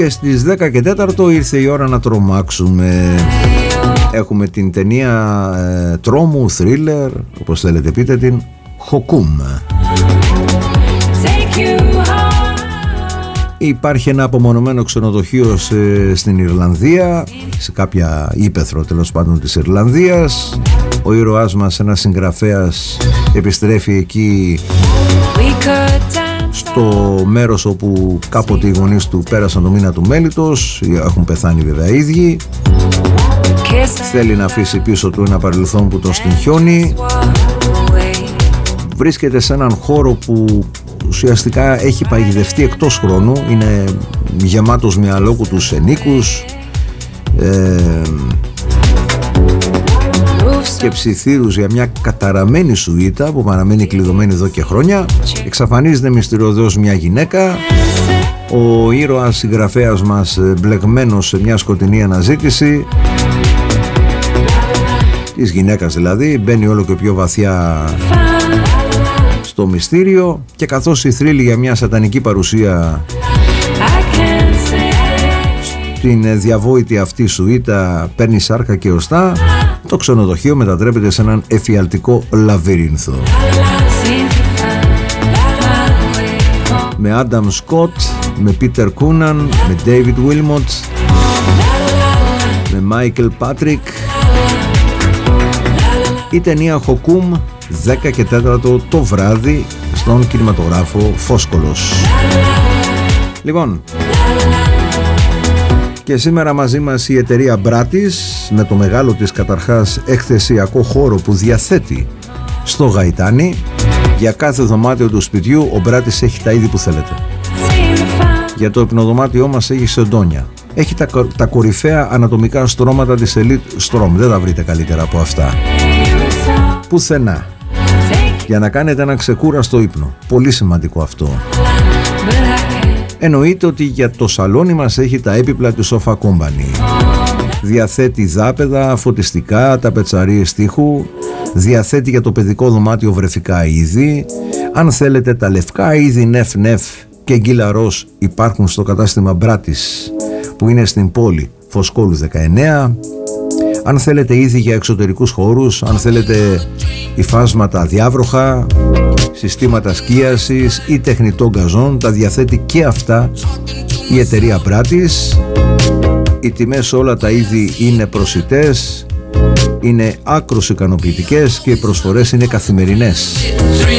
Και στις 10 και 4 ήρθε η ώρα να τρομάξουμε. Έχουμε την ταινία τρόμου, thriller, όπως θέλετε πείτε την, Χοκούμ. Υπάρχει ένα απομονωμένο ξενοδοχείο στην Ιρλανδία, σε κάποια ύπαιθρο τέλος πάντων της Ιρλανδίας. Ο ήρωάς μας, ένας συγγραφέας, επιστρέφει εκεί στο μέρος όπου κάποτε οι γονείς του πέρασαν το μήνα του μέλιτος, έχουν πεθάνει βέβαια οι ίδιοι. Θέλει να αφήσει πίσω του ένα παρελθόν που τον στοιχιώνει. Βρίσκεται σε έναν χώρο που ουσιαστικά έχει παγιδευτεί εκτός χρόνου, είναι γεμάτος με αλόκουτους ενίκους και ψιθύρους για μια καταραμένη σουίτα που παραμένει κλειδωμένη εδώ και χρόνια. Εξαφανίζεται μυστηριωδώς μια γυναίκα. Ο ήρωας συγγραφέας μας, μπλεγμένος σε μια σκοτεινή αναζήτηση της γυναίκας δηλαδή, μπαίνει όλο και πιο βαθιά στο μυστήριο, και καθώς η θρύλη για μια σατανική παρουσία στην διαβόητη αυτή σουίτα παίρνει σάρκα και οστά, το ξενοδοχείο μετατρέπεται σε έναν εφιαλτικό λαβύρινθο. Με Άνταμ Σκοτ, με Πίτερ Κούναν, με Ντέιβιντ Βίλμοτ, με Μάικλ Πάτρικ. Η ταινία Χοκούμ, 10 και 4 το βράδυ στον κινηματογράφο Φόσκολος. Λοιπόν, και σήμερα μαζί μας η εταιρεία Μπράτις, με το μεγάλο της καταρχάς εκθεσιακό χώρο που διαθέτει στο Γαϊτάνι. Για κάθε δωμάτιο του σπιτιού ο Μπράτις έχει τα είδη που θέλετε. Για το υπνοδωμάτιό μας έχει σεντόνια. Έχει τα κορυφαία ανατομικά στρώματα της Elite Strom. Δεν τα βρείτε καλύτερα από αυτά πουθενά, για να κάνετε ένα ξεκούραστο ύπνο. Πολύ σημαντικό αυτό. Εννοείται ότι για το σαλόνι μας έχει τα έπιπλα της Sofa Company. Διαθέτει δάπεδα, φωτιστικά, ταπετσαρίες τοίχου. Διαθέτει για το παιδικό δωμάτιο βρεφικά είδη. Αν θέλετε τα λευκά είδη νεφ και γκίλα ροζ υπάρχουν στο κατάστημα Μπράτις, που είναι στην πόλη Φωσκόλου 19. Αν θέλετε είδη για εξωτερικούς χώρους, αν θέλετε υφάσματα διάβροχα, συστήματα σκίασης ή τεχνητό γκαζόν, τα διαθέτει και αυτά η εταιρεία Μπράτις. Οι τιμές σε όλα τα είδη είναι προσιτές, είναι άκρως ικανοποιητικές και οι προσφορές είναι καθημερινές.